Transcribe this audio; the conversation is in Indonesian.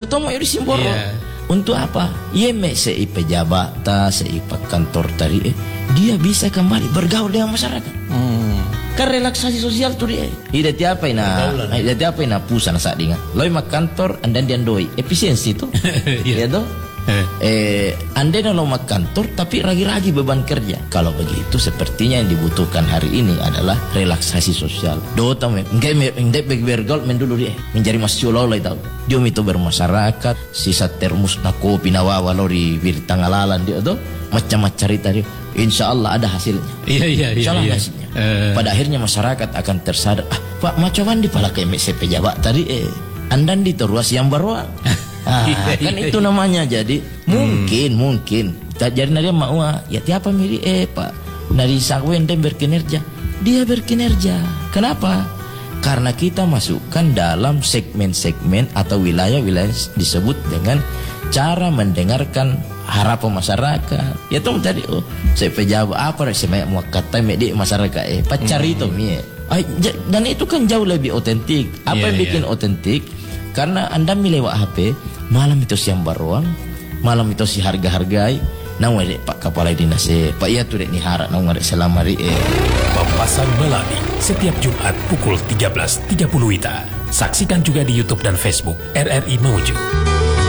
tomo iri simboro. Untuk apa? Yeme sei pejabat sei kantor tadi dia bisa kembali bergaul dengan masyarakat. Kan relaksasi sosial tuh dia. Ida tiapa ina pusana saat dinga. Loi mak kantor andan dian doi efisiensi tuh. Ya toh? Anda kalau mak kantor tapi ragi-ragi beban kerja. Kalau begitu sepertinya yang dibutuhkan hari ini adalah relaksasi sosial. Dota enggak bergaul dulu dia menjadi masyolo lah tahu. Dia itu bermasyarakat, sisa termus na kopi na wawalori birtangalalan dia tuh macam-macam cerita dia. Insya Allah ada hasilnya. Iya. Insya Allah hasilnya. Pada akhirnya masyarakat akan tersadar. Pak macam di pala ke MSC pejabat tadi andan di teruas yang baru. Kan itu namanya. Jadi mungkin jadi nadia mau ya tiapa miri Pak nari sakwen dan berkinerja. Dia berkinerja. Kenapa? Karena kita masukkan dalam segmen-segmen atau wilayah-wilayah disebut dengan cara mendengarkan harapan masyarakat. Ya tuh tadi saya pejabat apa saya mau kata medik masyarakat pacar itu dan itu kan jauh lebih otentik. Apa yang bikin otentik? Karena Anda milih HP malam itu siang baruang, malam itu si harga-hargai. Nawar Pak Kepala Dinas Pak iya tuh dek ni harap nawar selamari Papasan Melati setiap Jumat pukul 13.30 WITA. Saksikan juga di YouTube dan Facebook RRI Mamuju.